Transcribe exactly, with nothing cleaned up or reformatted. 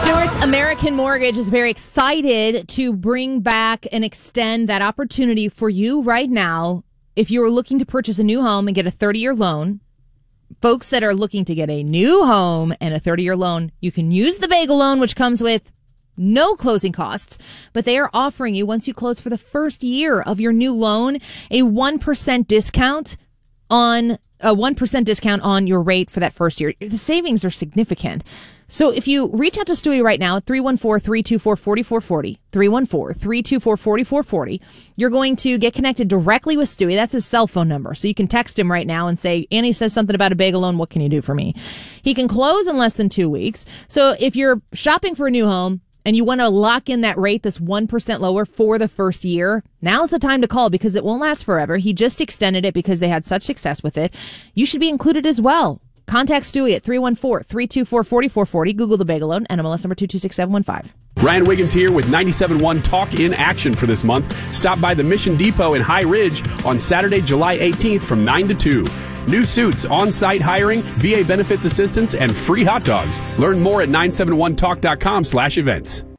Stewart's American Mortgage is very excited to bring back and extend that opportunity for you right now. If you are looking to purchase a new home and get a thirty-year loan, folks that are looking to get a new home and a thirty-year loan, you can use the Bagel loan, which comes with no closing costs, but they are offering you, once you close for the first year of your new loan, a one percent discount on a one percent discount on your rate for that first year. The savings are significant. So if you reach out to Stewie right now at three one four, three two four, four four four zero, three one four, three two four, four four four zero, you're going to get connected directly with Stewie. That's his cell phone number. So you can text him right now and say, Annie says something about a bagel loan. What can you do for me? He can close in less than two weeks. So if you're shopping for a new home and you want to lock in that rate that's one percent lower for the first year, now's the time to call because it won't last forever. He just extended it because they had such success with it. You should be included as well. Contact Stewie at three one four, three two four, four four four zero. Google the Bagel Loan, N M L S number two two six seven one five. Ryan Wiggins here with ninety-seven point one Talk in Action for this month. Stop by the Mission Depot in High Ridge on Saturday, July eighteenth from nine to two. New suits, on-site hiring, V A benefits assistance, and free hot dogs. Learn more at nine seven one talk dot com slash events.